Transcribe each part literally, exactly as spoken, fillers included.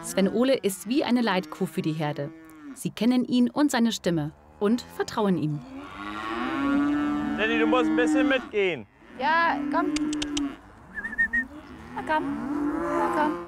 Sven Ole ist wie eine Leitkuh für die Herde. Sie kennen ihn und seine Stimme und vertrauen ihm. Jenny, du musst ein bisschen mitgehen. Ja, komm. Na komm. Na komm.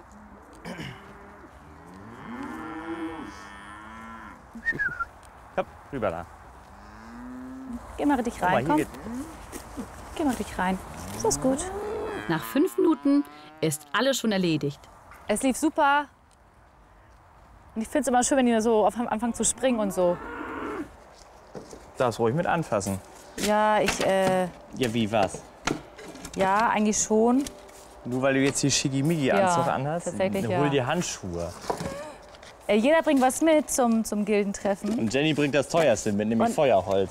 Komm, rüber da. Geh mal richtig rein, komm. Geh mal richtig rein. So ist gut. Nach fünf Minuten ist alles schon erledigt. Es lief super. Und ich finde es immer schön, wenn die so auf anfangen zu springen und so. Darfst ruhig mit anfassen. Ja, ich, äh, Ja, wie, was? ja, eigentlich schon. Nur weil du jetzt die Schickimicki-Anzug Ja, anhast? tatsächlich, Hol ja. dir Handschuhe. Äh, jeder bringt was mit zum, zum Gildentreffen. Und Jenny bringt das Teuerste mit, nämlich Und- Feuerholz.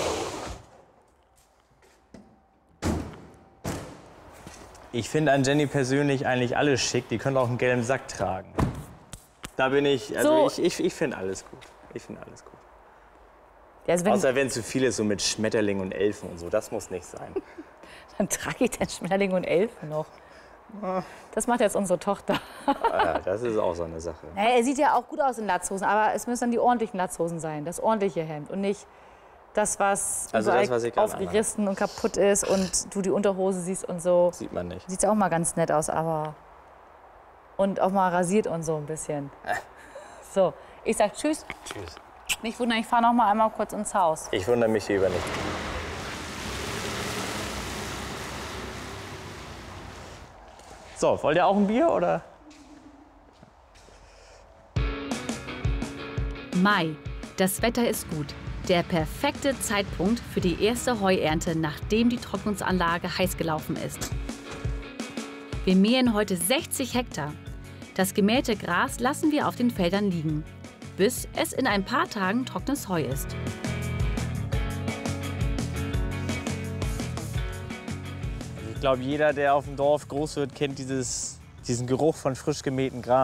Ich finde an Jenny persönlich eigentlich alles schick. Die können auch einen gelben Sack tragen. Da bin ich, also So. ich, ich, ich finde alles gut. Ich finde alles gut. Ja, also wenn, Außer wenn zu viel ist, so mit Schmetterlingen und Elfen und so. Das muss nicht sein. dann trage ich den Schmetterling und Elfen noch. Das macht jetzt unsere Tochter. Ja, das ist auch so eine Sache. Naja, er sieht ja auch gut aus in Latzhosen, aber es müssen dann die ordentlichen Latzhosen sein. Das ordentliche Hemd und nicht das, was, Also überall das, was ich gerade aufgerissen und kaputt ist und du die Unterhose siehst und so. Sieht man nicht. Sieht ja auch mal ganz nett aus, aber... Und auch mal rasiert und so ein bisschen. So, ich sag tschüss. Tschüss. Nicht wundern, ich fahre noch mal einmal kurz ins Haus. Ich wundere mich lieber nicht. So, wollt ihr auch ein Bier, oder? Mai. Das Wetter ist gut. Der perfekte Zeitpunkt für die erste Heuernte, nachdem die Trocknungsanlage heiß gelaufen ist. Wir mähen heute sechzig Hektar. Das gemähte Gras lassen wir auf den Feldern liegen, bis es in ein paar Tagen trockenes Heu ist. Ich glaube, jeder, der auf dem Dorf groß wird, kennt dieses, diesen Geruch von frisch gemähtem Gras.